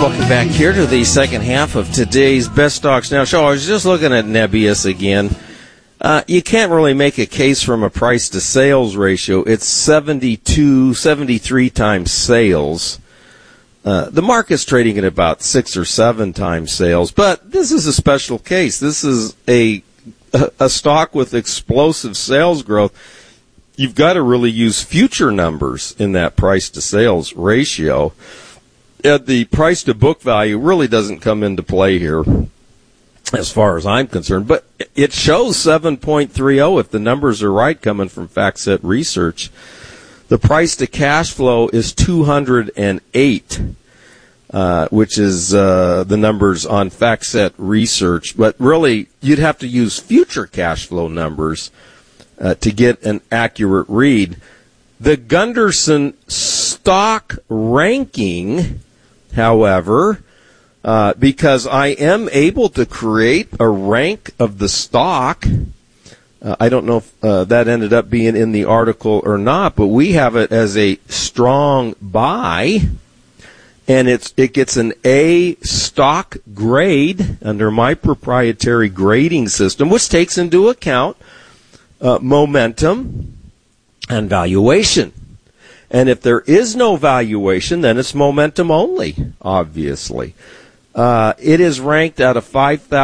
Welcome back here to the second half of today's Best Stocks Now show. I was just looking at Nebius again. You can't really make a case from a price to sales ratio. It's 73 times sales. The market's trading at about 6 or 7 times sales, but this is a special case. This is a stock with explosive sales growth. You've got to really use future numbers in that price to sales ratio. The price to book value really doesn't come into play here as far as I'm concerned, but it shows 7.30 if the numbers are right coming from FactSet Research. The price to cash flow is 208, which is the numbers on FactSet Research, but really you'd have to use future cash flow numbers to get an accurate read. The Gunderson stock ranking, however, because I am able to create a rank of the stock, I don't know if that ended up being in the article or not, but we have it as a strong buy, and it gets an A stock grade under my proprietary grading system, which takes into account momentum and valuation. And if there is no valuation, then it's momentum only, obviously. It is ranked out of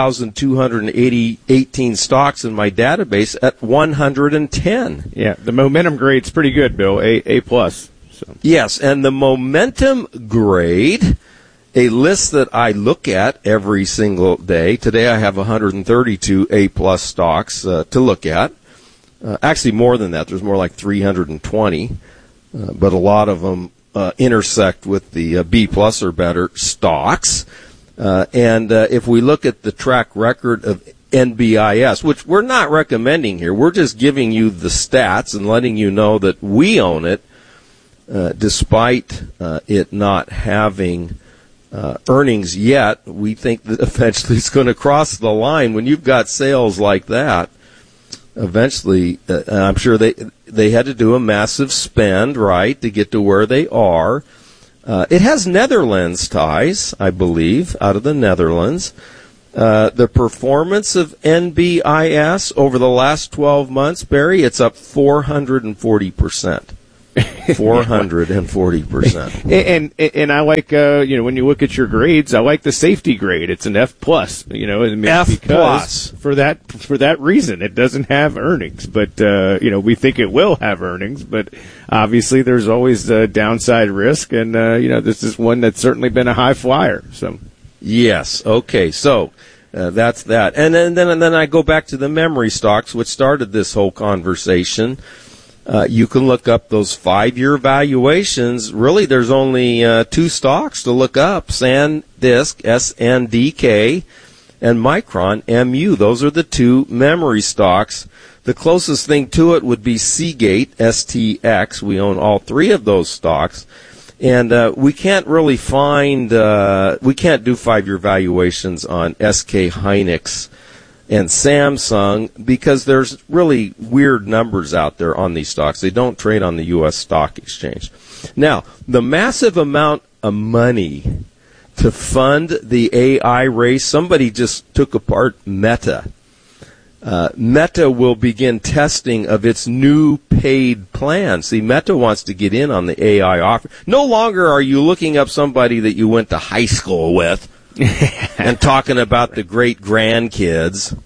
5,218 stocks in my database at 110. Yeah, the momentum grade's pretty good, Bill. A plus. So. Yes, and the momentum grade, a list that I look at every single day. Today I have 132 A plus stocks to look at. Actually, more than that. There's more like 320. But a lot of them intersect with the B plus or better stocks. And if we look at the track record of NBIS, which we're not recommending here, we're just giving you the stats and letting you know that we own it, despite it not having earnings yet. We think that eventually it's going to cross the line. When you've got sales like that, eventually, I'm sure they had to do a massive spend, right, to get to where they are. It has Netherlands ties, I believe, out of the Netherlands. The performance of NBIS over the last 12 months, Barry, it's up 440%. 440%. And I like, when you look at your grades, I like the safety grade. It's an F plus, F plus. For that reason, it doesn't have earnings, but, we think it will have earnings, but obviously there's always a downside risk. And, this is one that's certainly been a high flyer. So. Yes. Okay. So, that's that. And then I go back to the memory stocks, which started this whole conversation. You can look up those 5-year valuations. Really, there's only 2 stocks to look up: SanDisk, SNDK, and Micron, MU. Those are the 2 memory stocks. The closest thing to it would be Seagate, STX. We own all 3 of those stocks. And we can't really find, we can't do 5-year valuations on SK Hynix and Samsung because there's really weird numbers out there on these stocks. They don't trade on the U.S. stock exchange. Now, the massive amount of money to fund the AI race, somebody just took apart Meta. Meta will begin testing of its new paid plan. See, Meta wants to get in on the AI offer. No longer are you looking up somebody that you went to high school with and talking about the great grandkids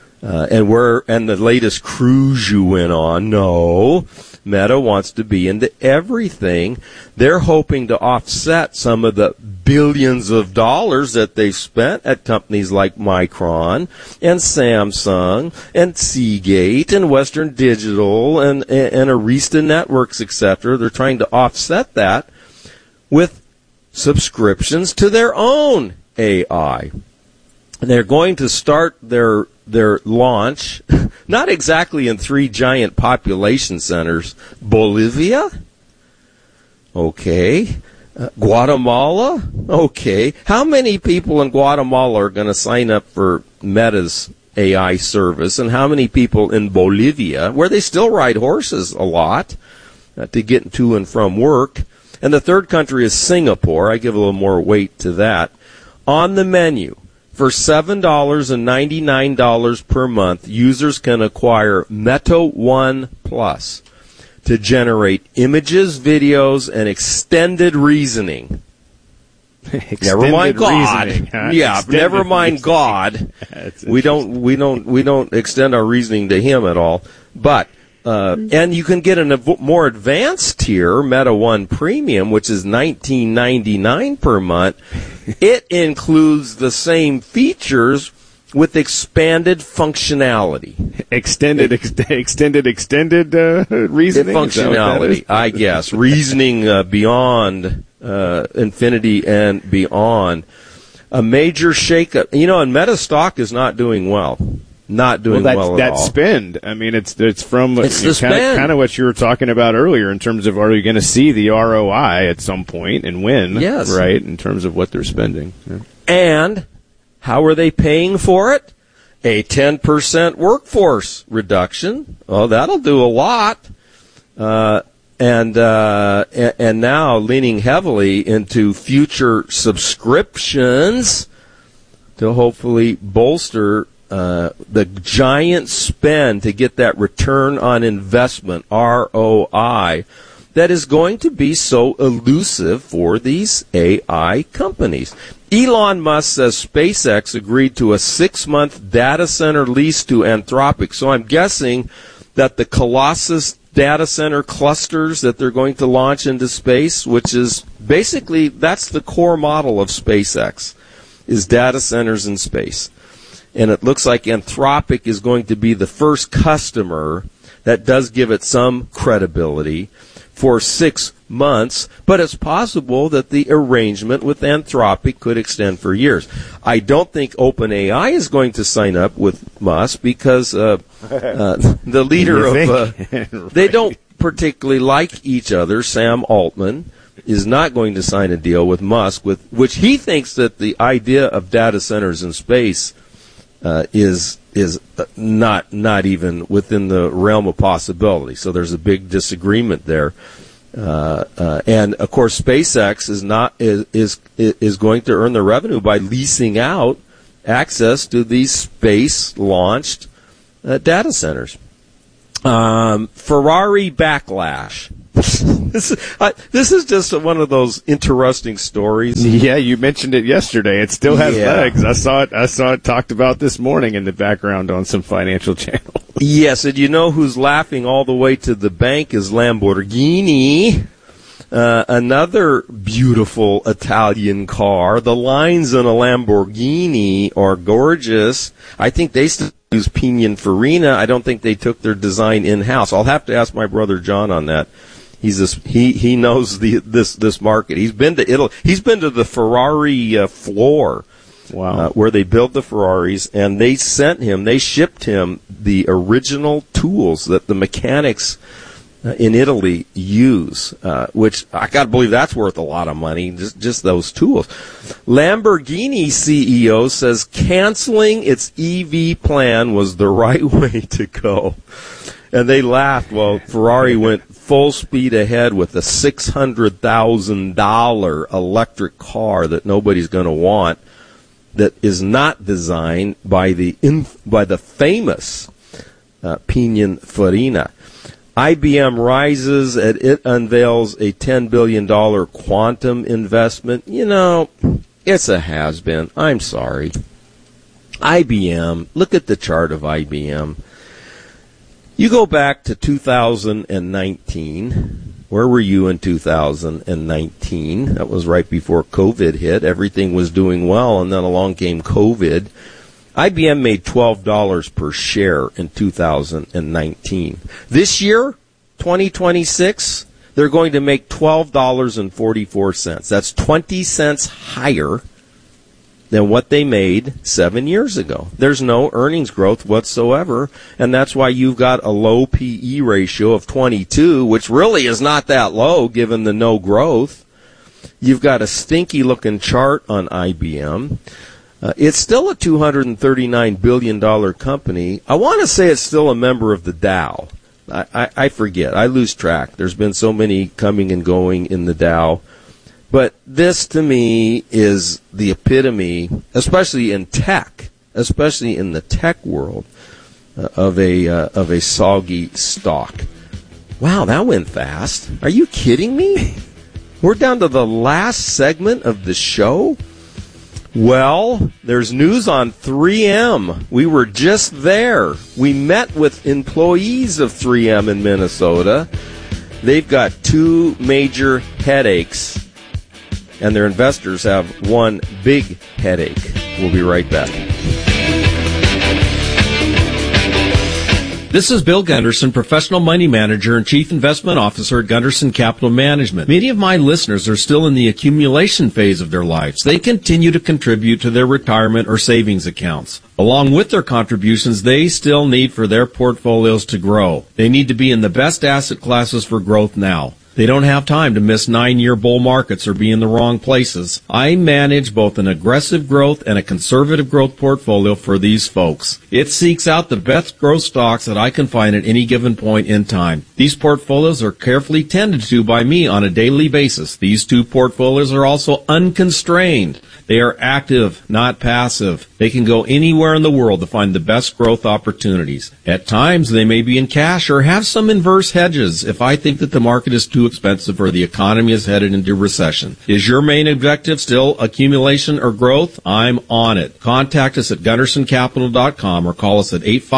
and the latest cruise you went on. No, Meta wants to be into everything. They're hoping to offset some of the billions of dollars that they've spent at companies like Micron and Samsung and Seagate and Western Digital and Arista Networks, etc. They're trying to offset that with subscriptions to their own AI. They're going to start their launch, not exactly in 3 giant population centers. Bolivia? Okay. Guatemala? Okay. How many people in Guatemala are going to sign up for Meta's AI service, and how many people in Bolivia, where they still ride horses a lot to get to and from work? And the third country is Singapore. I give a little more weight to that. On the menu, for $7.99 per month, users can acquire Meta One Plus to generate images, videos, and extended reasoning. Never mind God. Huh? Yeah, never mind God. We don't extend our reasoning to Him at all. But and you can get a more advanced tier, Meta One Premium, which is $19.99 per month. It includes the same features with expanded functionality. Extended reasoning Functionality, I guess. Reasoning beyond infinity and beyond. A major shakeup. And Meta stock is not doing well. Not doing well at that all. spend. I mean, it's from It's the spend. kind of what you were talking about earlier in terms of, are you going to see the ROI at some point and when? Yes. Right, in terms of what they're spending. Yeah. And how are they paying for it? A 10% workforce reduction. Oh, that'll do a lot. And now leaning heavily into future subscriptions to hopefully bolster the giant spend to get that return on investment, ROI, that is going to be so elusive for these AI companies. Elon Musk says SpaceX agreed to a 6-month data center lease to Anthropic. So I'm guessing that the Colossus data center clusters that they're going to launch into space, which is basically, that's the core model of SpaceX, is data centers in space. And it looks like Anthropic is going to be the first customer that does give it some credibility for 6 months, but it's possible that the arrangement with Anthropic could extend for years. I don't think OpenAI is going to sign up with Musk because the leader of they don't particularly like each other. Sam Altman is not going to sign a deal with Musk, with which he thinks that the idea of data centers in space is not even within the realm of possibility. So there's a big disagreement there. And of course, SpaceX is going to earn the revenue by leasing out access to these space launched data centers. Ferrari backlash. This is just one of those interesting stories. Yeah, you mentioned it yesterday. It still has legs. I saw it talked about this morning in the background on some financial channel. Yes, and you know who's laughing all the way to the bank is Lamborghini. Another beautiful Italian car. The lines in a Lamborghini are gorgeous. I think they still use Pininfarina. I don't think they took their design in-house. I'll have to ask my brother John on that. He knows this market. He's been to Italy. He's been to the Ferrari floor. Wow. Where they build the Ferraris, and they shipped him the original tools that the mechanics in Italy use, which I got to believe that's worth a lot of money, just those tools. Lamborghini CEO says canceling its EV plan was the right way to go. And they laughed while Ferrari went full speed ahead with a $600,000 electric car that nobody's going to want, that is not designed by the famous Pininfarina. IBM rises as it unveils a $10 billion quantum investment. It's a has-been. I'm sorry. IBM, look at the chart of IBM. You go back to 2019. Where were you in 2019? That was right before COVID hit. Everything was doing well, and then along came COVID. IBM made $12 per share in 2019. This year, 2026, they're going to make $12.44. That's 20 cents higher than what they made 7 years ago. There's no earnings growth whatsoever, and that's why you've got a low PE ratio of 22, which really is not that low given the no growth. You've got a stinky-looking chart on IBM. It's still a $239 billion company. I want to say it's still a member of the Dow. I forget. I lose track. There's been so many coming and going in the Dow. But this, to me, is the epitome, especially in tech, especially in the tech world, of a soggy stock. Wow, that went fast. Are you kidding me? We're down to the last segment of the show? Well, there's news on 3M. We were just there. We met with employees of 3M in Minnesota. They've got two major headaches, and their investors have one big headache. We'll be right back. This is Bill Gunderson, Professional Money Manager and Chief Investment Officer at Gunderson Capital Management. Many of my listeners are still in the accumulation phase of their lives. They continue to contribute to their retirement or savings accounts. Along with their contributions, they still need for their portfolios to grow. They need to be in the best asset classes for growth now. They don't have time to miss 9-year bull markets or be in the wrong places. I manage both an aggressive growth and a conservative growth portfolio for these folks. It seeks out the best growth stocks that I can find at any given point in time. These portfolios are carefully tended to by me on a daily basis. These two portfolios are also unconstrained. They are active, not passive. They can go anywhere in the world to find the best growth opportunities. At times, they may be in cash or have some inverse hedges if I think that the market is too expensive or the economy is headed into recession. Is your main objective still accumulation or growth? I'm on it. Contact us at GundersonCapital.com or call us at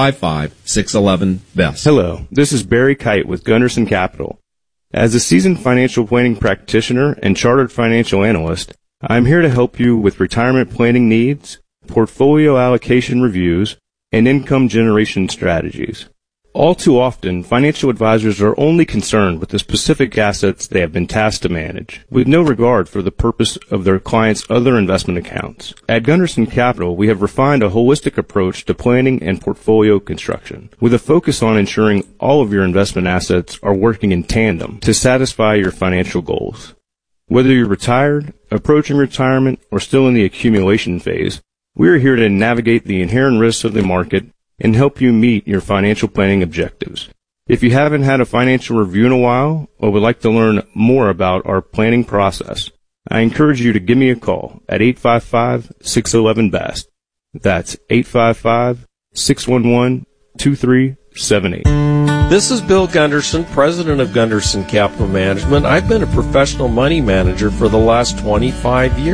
855-611-BEST. Hello, this is Barry Kite with Gunderson Capital. As a seasoned financial planning practitioner and chartered financial analyst, I'm here to help you with retirement planning needs, portfolio allocation reviews, and income generation strategies. All too often, financial advisors are only concerned with the specific assets they have been tasked to manage, with no regard for the purpose of their clients' other investment accounts. At Gunderson Capital, we have refined a holistic approach to planning and portfolio construction, with a focus on ensuring all of your investment assets are working in tandem to satisfy your financial goals. Whether you're retired, approaching retirement, or still in the accumulation phase, we are here to navigate the inherent risks of the market and help you meet your financial planning objectives. If you haven't had a financial review in a while or would like to learn more about our planning process, I encourage you to give me a call at 855-611-BEST. That's 855-611-2378. This is Bill Gunderson, president of Gunderson Capital Management. I've been a professional money manager for the last 25 years.